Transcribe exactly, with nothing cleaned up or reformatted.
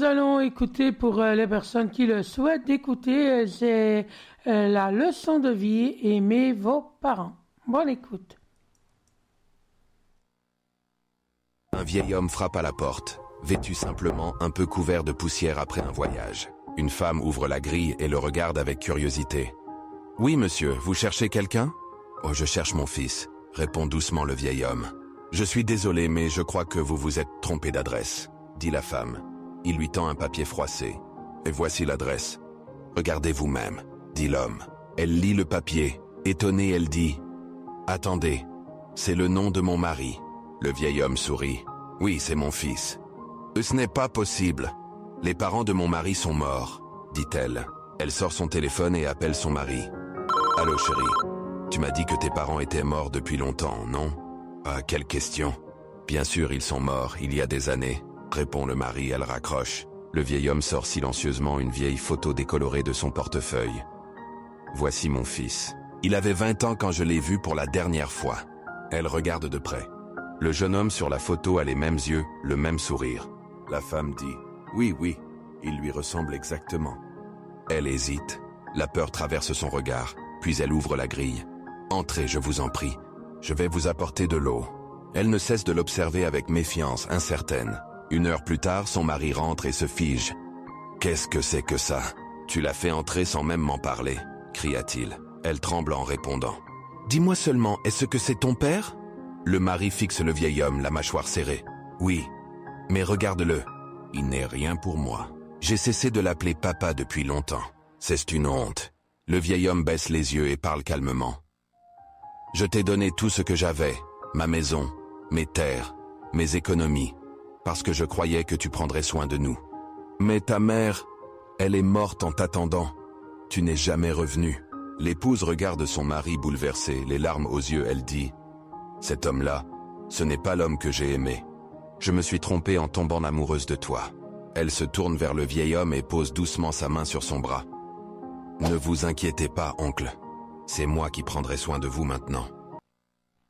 nous allons écouter pour euh, les personnes qui le souhaitent d'écouter, euh, c'est euh, la leçon de vie, aimez vos parents. Bonne écoute. Un vieil homme frappe à la porte, vêtu simplement, un peu couvert de poussière après un voyage. Une femme ouvre la grille et le regarde avec curiosité. « Oui, monsieur, vous cherchez quelqu'un ?»« Oh, je cherche mon fils », répond doucement le vieil homme. « Je suis désolé, mais je crois que vous vous êtes trompé d'adresse », dit la femme. Il lui tend un papier froissé. « Et voici l'adresse. »« Regardez vous-même », dit l'homme. Elle lit le papier. Étonnée, elle dit « Attendez, c'est le nom de mon mari. » Le vieil homme sourit. « Oui, c'est mon fils. »« Ce n'est pas possible. Les parents de mon mari sont morts, » dit-elle. Elle sort son téléphone et appelle son mari. « Allô, chérie. Tu m'as dit que tes parents étaient morts depuis longtemps, non ?»« Ah, quelle question. Bien sûr, ils sont morts, il y a des années, » répond le mari, elle raccroche. Le vieil homme sort silencieusement une vieille photo décolorée de son portefeuille. « Voici mon fils. Il avait vingt ans quand je l'ai vu pour la dernière fois. » Elle regarde de près. Le jeune homme sur la photo a les mêmes yeux, le même sourire. La femme dit « Oui, oui, il lui ressemble exactement. » Elle hésite. La peur traverse son regard, puis elle ouvre la grille. « Entrez, je vous en prie. Je vais vous apporter de l'eau. » Elle ne cesse de l'observer avec méfiance, incertaine. Une heure plus tard, son mari rentre et se fige. « Qu'est-ce que c'est que ça? Tu l'as fait entrer sans même m'en parler, » cria-t-il. Elle tremble en répondant. « Dis-moi seulement, est-ce que c'est ton père ?» Le mari fixe le vieil homme, la mâchoire serrée. « Oui, mais regarde-le. Il n'est rien pour moi. J'ai cessé de l'appeler papa depuis longtemps. C'est une honte. » Le vieil homme baisse les yeux et parle calmement. « Je t'ai donné tout ce que j'avais, ma maison, mes terres, mes économies, parce que je croyais que tu prendrais soin de nous. Mais ta mère, elle est morte en t'attendant. Tu n'es jamais revenu. » L'épouse regarde son mari bouleversé, les larmes aux yeux, elle dit « Cet homme-là, ce n'est pas l'homme que j'ai aimé. Je me suis trompée en tombant amoureuse de toi. » Elle se tourne vers le vieil homme et pose doucement sa main sur son bras. « Ne vous inquiétez pas, oncle. C'est moi qui prendrai soin de vous maintenant. »